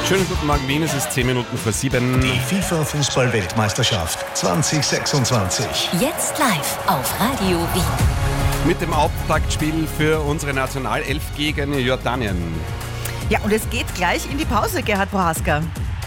Schönen guten Morgen, Wien. Es ist 10 Minuten vor 7. Die FIFA-Fußball-Weltmeisterschaft 2026. Jetzt live auf Radio Wien. Mit dem Auftaktspiel für unsere Nationalelf gegen Jordanien. Ja, und es geht gleich in die Pause, Gerhard Prohaska.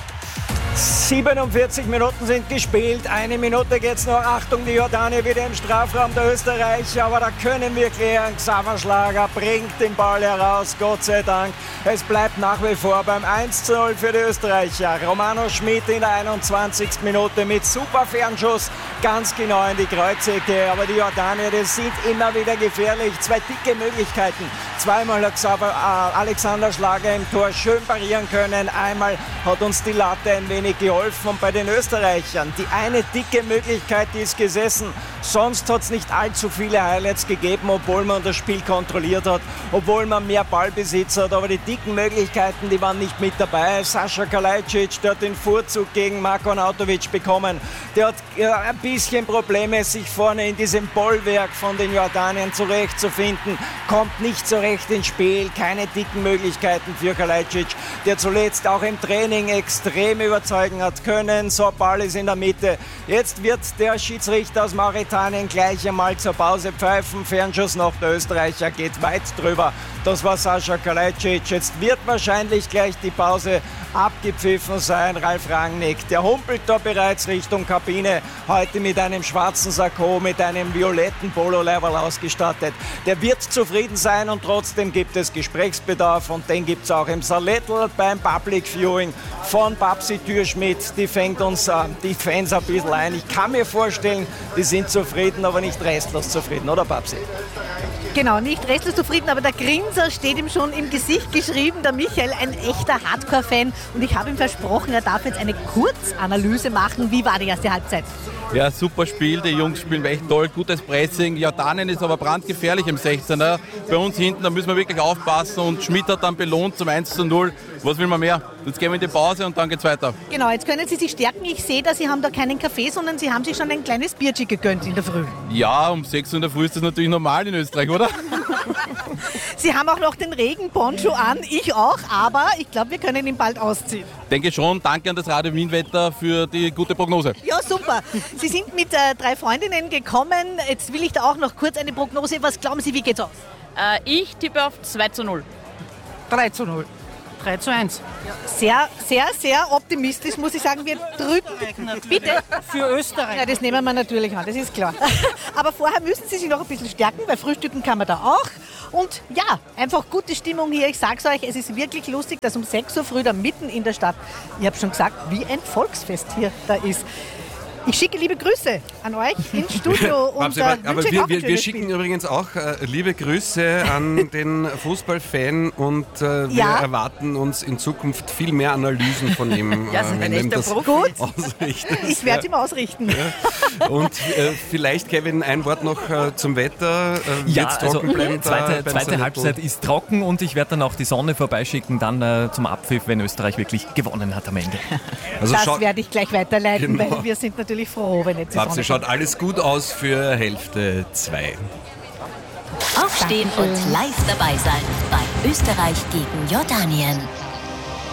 47 Minuten sind gespielt, 1 Minute geht's noch. Achtung, die Jordanier wieder im Strafraum der Österreicher, aber da können wir klären. Xaverschlager bringt den Ball heraus, Gott sei Dank. Es bleibt nach wie vor beim 1:0 für die Österreicher. Romano Schmid in der 21. Minute mit super Fernschuss, ganz genau in die Kreuzecke. Aber die Jordanier, die sind immer wieder gefährlich. 2 dicke Möglichkeiten. Zweimal hat Alexander Schlager im Tor schön parieren können. Einmal hat uns die Latte ein wenig geholfen. Und bei den Österreichern, die eine dicke Möglichkeit, die ist gesessen. Sonst hat es nicht allzu viele Highlights gegeben, obwohl man das Spiel kontrolliert hat, obwohl man mehr Ballbesitz hat. Aber die dicken Möglichkeiten, die waren nicht mit dabei. Sascha Kalajdzic, der hat den Vorzug gegen Marko Arnautovic bekommen. Der hat ein bisschen Probleme, sich vorne in diesem Bollwerk von den Jordaniern zurechtzufinden. Kommt nicht so recht ins Spiel. Keine dicken Möglichkeiten für Kalajdzic, der zuletzt auch im Training extrem überzeugen hat können. So, Ball ist in der Mitte. Jetzt wird der Schiedsrichter aus Mauretanien gleich einmal zur Pause pfeifen. Fernschuss noch, der Österreicher geht weit drüber. Das war Sascha Kalajdzic. Jetzt wird wahrscheinlich gleich die Pause abgepfiffen sein. Ralf Rangnick, der humpelt da bereits Richtung Kabine. Heute mit einem schwarzen Sakko, mit einem violetten Polo-Leiberl ausgestattet. Der wird zufrieden sein und trotzdem gibt es Gesprächsbedarf und den gibt es auch im Salettl beim Public Viewing von Babsi Türschmidt. Die fängt uns die Fans ein bisschen ein. Ich kann mir vorstellen, die sind zufrieden, aber nicht restlos zufrieden, oder Babsi? Genau, nicht restlos zufrieden, aber der Grinser steht ihm schon im Gesicht geschrieben. Der Michael, ein echter Hardcore-Fan. Und ich habe ihm versprochen, er darf jetzt eine Kurzanalyse machen. Wie war die erste Halbzeit? Ja, super Spiel. Die Jungs spielen echt toll. Gutes Pressing. Jordanien ist aber brandgefährlich im 16er. Bei uns hinten, da müssen wir wirklich aufpassen. Und Schmidt hat dann belohnt zum 1:0. Was will man mehr? Jetzt gehen wir in die Pause und dann geht's weiter. Genau, jetzt können Sie sich stärken. Ich sehe da, Sie haben da keinen Kaffee, sondern Sie haben sich schon ein kleines Bierchen gegönnt in der Früh. Ja, um 6 Uhr in der Früh ist das natürlich normal in Österreich, oder? Sie haben auch noch den Regenponcho an, ich auch, aber ich glaube, wir können ihn bald ausziehen. Denke schon. Danke an das Radio Wien-Wetter für die gute Prognose. Ja, super. Sie sind mit 3 Freundinnen gekommen. Jetzt will ich da auch noch kurz eine Prognose. Was glauben Sie, wie geht's aus? Ich tippe auf 2:0. 3:0. 3:1. Sehr, sehr, sehr optimistisch, muss ich sagen. Wir drücken. Bitte? Für Österreich. Ja, das nehmen wir natürlich an, das ist klar. Aber vorher müssen Sie sich noch ein bisschen stärken, weil frühstücken kann man da auch. Und ja, einfach gute Stimmung hier. Ich sag's euch, es ist wirklich lustig, dass um 6 Uhr früh da mitten in der Stadt, ich habe schon gesagt, wie ein Volksfest hier da ist. Ich schicke liebe Grüße an euch ins Studio. Und, aber wir schicken übrigens auch liebe Grüße an den Fußballfan und wir erwarten uns in Zukunft viel mehr Analysen von ihm. Ja, wenn ihm das gut. ausrichtet. Ich werde ihm ausrichten. Ja. Und vielleicht, Kevin, ein Wort noch zum Wetter. Ja, trocken bleiben zweite Halbzeit ist trocken und ich werde dann auch die Sonne vorbeischicken, dann zum Abpfiff, wenn Österreich wirklich gewonnen hat am Ende. Also das werde ich gleich weiterleiten, genau. weil wir sind natürlich froh, wenn jetzt die Sonne schaut alles gut aus für Hälfte 2. Aufstehen und live dabei sein bei Österreich gegen Jordanien.